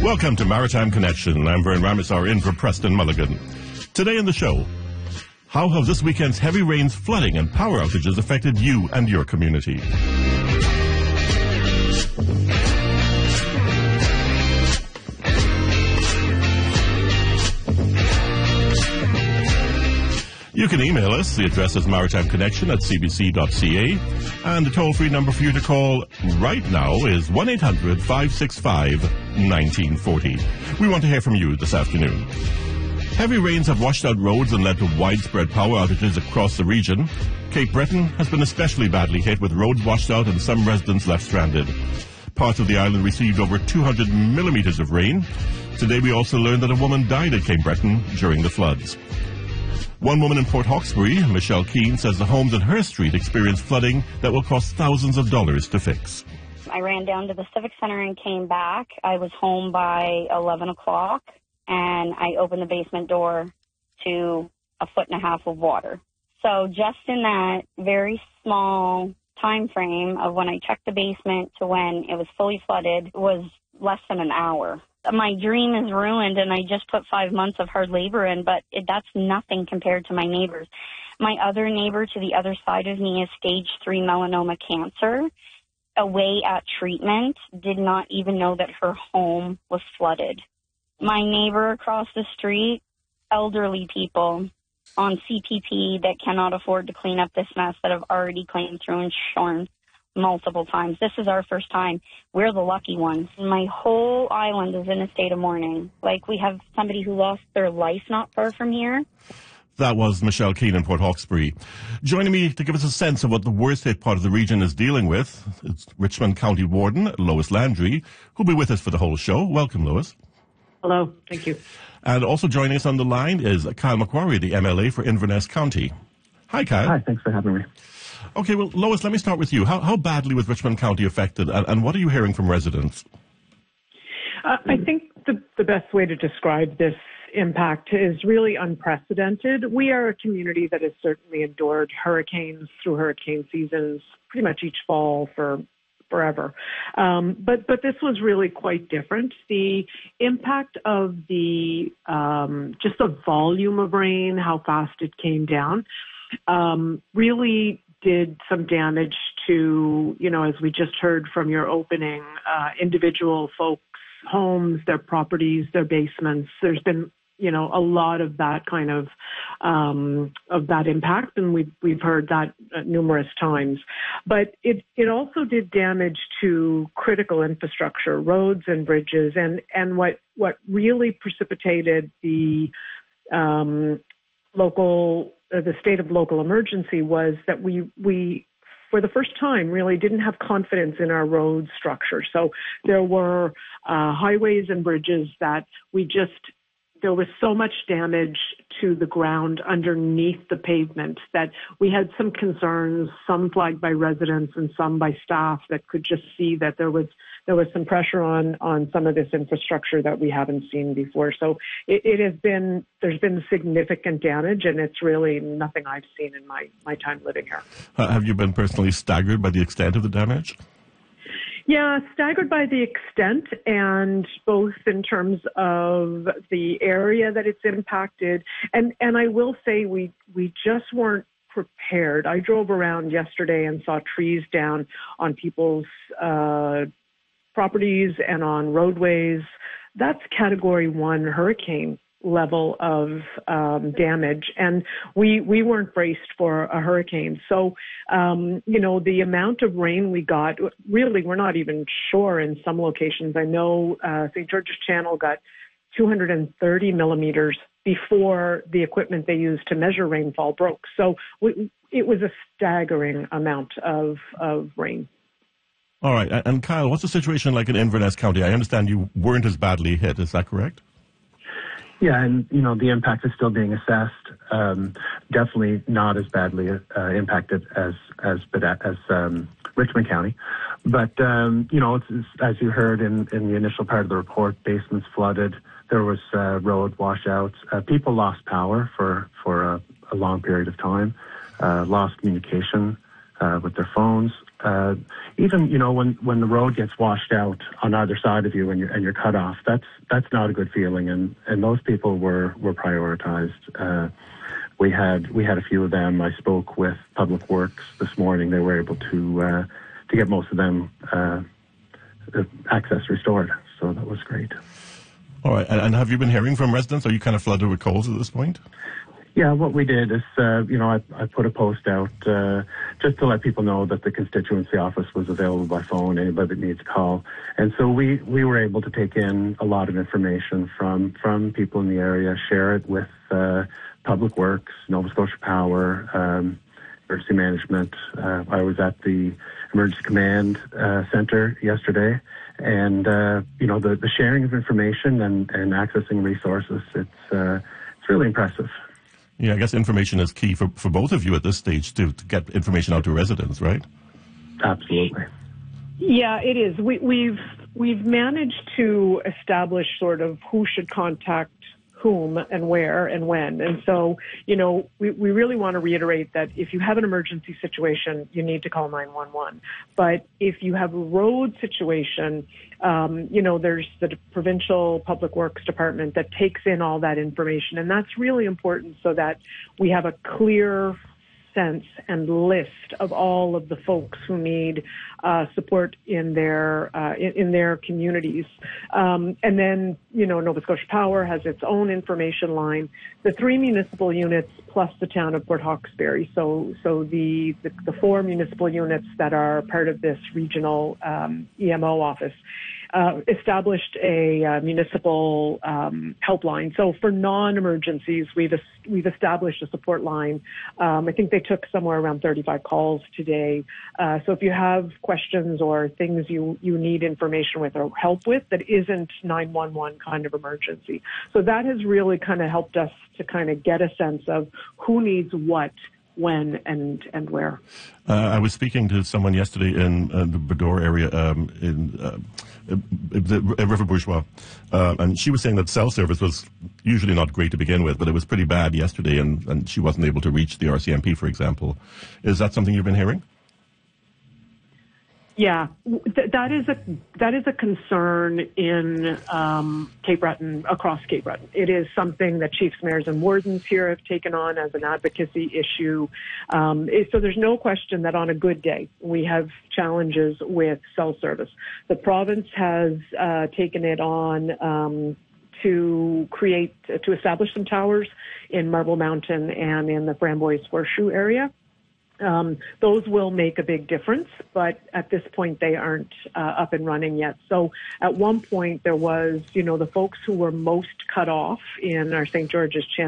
Welcome to Maritime Connection. I'm Vern Ramazar in for Preston Mulligan. Today in the show, how have this weekend's heavy rains, flooding, and power outages affected you and your community? You can email us. The address is maritimeconnection@cbc.ca. And the toll-free number for you to call right now is 1-800-565-1940. We want to hear from you this afternoon. Heavy rains have washed out roads and led to widespread power outages across the region. Cape Breton has been especially badly hit, with roads washed out and some residents left stranded. Parts of the island received over 200 millimeters of rain. Today we also learned that a woman died at Cape Breton during the floods. One woman in Port Hawkesbury, Michelle Keane, says the homes in her street experienced flooding that will cost thousands of dollars to fix. I ran down to the Civic Center and came back. I was home by 11 o'clock, and I opened the basement door to 1.5 feet of water. So just in that very small time frame of when I checked the basement to when it was fully flooded was less than an hour. My dream is ruined, and I just put 5 months of hard labor in, but that's nothing compared to my neighbors. My other neighbor to the other side of me is stage 3 melanoma cancer, away at treatment, did not even know that her home was flooded. My neighbor across the street, elderly people on CPP that cannot afford to clean up this mess that have already cleaned through and shorn multiple times. This is our first time. We're the lucky ones. My whole island is in a state of mourning. Like, we have somebody who lost their life not far from here. That was Michelle Keane in Port Hawkesbury. Joining me to give us a sense of what the worst hit part of the region is dealing with, it's Richmond County Warden Lois Landry, who'll be with us for the whole show. Welcome, Lois. Hello. Thank you. And also joining us on the line is Kyle McQuarrie, the MLA for Inverness County. Hi, Kyle. Hi, thanks for having me. Okay, well, Lois, let me start with you. How badly was Richmond County affected, and what are you hearing from residents? I think the best way to describe this impact is really unprecedented. We are a community that has certainly endured hurricanes through hurricane seasons pretty much each fall for forever. But this was really quite different. The impact of the just the volume of rain, how fast it came down, really did some damage to, as we just heard from your opening, individual folks' homes, their properties, their basements. There's been, a lot of that kind of that impact, and we've heard that numerous times. But it also did damage to critical infrastructure, roads and bridges, and what really precipitated the state of local emergency was that we for the first time really didn't have confidence in our road structure. So there were highways and bridges that there was so much damage to the ground underneath the pavement that we had some concerns, some flagged by residents and some by staff, that could just see that there was some pressure on some of this infrastructure that we haven't seen before. So there's been significant damage, and it's really nothing I've seen in my time living here. Have you been personally staggered by the extent of the damage? Yeah, staggered by the extent, and both in terms of the area that it's impacted. And I will say we just weren't prepared. I drove around yesterday and saw trees down on people's properties and on roadways. That's Category 1 hurricane level of damage, and we weren't braced for a hurricane. So, the amount of rain we got, really, we're not even sure in some locations. I know St. George's Channel got 230 millimeters before the equipment they used to measure rainfall broke. So it was a staggering amount of rain. All right. And Kyle, what's the situation like in Inverness County? I understand you weren't as badly hit. Is that correct? Yeah, and the impact is still being assessed. Definitely not as badly impacted as Richmond County, but it's, as you heard in the initial part of the report, basements flooded. There was road washouts. People lost power for a long period of time. Lost communication. with their phones. Even, you know, when the road gets washed out on either side of you and you're cut off, that's not a good feeling. And those people were prioritized. We had a few of them. I spoke with Public Works this morning. They were able to get most of them access restored. So that was great. All right. And have you been hearing from residents? Are you kind of flooded with calls at this point? Yeah, what we did is, I put a post out just to let people know that the constituency office was available by phone, anybody that needs to call. And so we were able to take in a lot of information from people in the area, share it with Public Works, Nova Scotia Power, Emergency Management. I was at the Emergency Command Center yesterday, and the sharing of information and accessing resources, it's really impressive. Yeah, I guess information is key for both of you at this stage to get information out to residents, right? Absolutely. Yeah, it is. We've managed to establish sort of who should contact whom and where and when. And so, you know, we really want to reiterate that if you have an emergency situation, you need to call 911. But if you have a road situation, there's the provincial public works department that takes in all that information. And that's really important so that we have a clear sense and list of all of the folks who need support in their communities. And then, Nova Scotia Power has its own information line. The 3 municipal units plus the town of Port Hawkesbury. So the 4 municipal units that are part of this regional EMO office established a municipal helpline. So for non-emergencies, we've established a support line. I think they took somewhere around 35 calls today. So if you have questions or things you need information with or help with that isn't 911 kind of emergency. So that has really kind of helped us to kind of get a sense of who needs what, when, and where. I was speaking to someone yesterday in the Bador area in River Bourgeois, and she was saying that cell service was usually not great to begin with, but it was pretty bad yesterday, and she wasn't able to reach the RCMP, for example. Is that something you've been hearing? Yeah, that is a concern in Cape Breton, across Cape Breton. It is something that chiefs, mayors, and wardens here have taken on as an advocacy issue. So there's no question that on a good day, we have challenges with cell service. The province has taken it on to establish some towers in Marble Mountain and in the Framboise Horseshoe area. Those will make a big difference, but at this point they aren't up and running yet. So at one point there was, the folks who were most cut off in our St. George's Channel